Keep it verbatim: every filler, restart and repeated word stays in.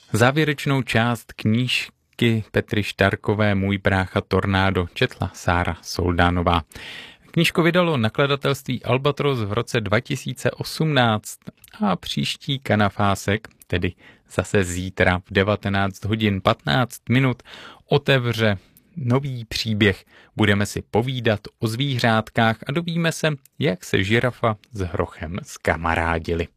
Závěrečnou část knížky Petry Štarkové Můj brácha Tornádo četla Sára Soldánová. Knížku vydalo nakladatelství Albatros v roce dva tisíce osmnáct a příští kanafásek, tedy zase zítra v devatenáct hodin patnáct minut, otevře nový příběh. Budeme si povídat o zvířátkách a dovíme se, jak se žirafa s hrochem zkamarádili.